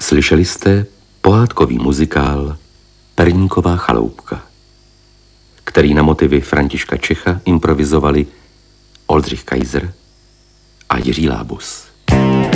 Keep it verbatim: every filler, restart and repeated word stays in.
Slyšeli jste pohádkový muzikál Perníková chaloupka, který na motivy Františka Čecha improvizovali Oldřich Kaiser a Jiří Lábus.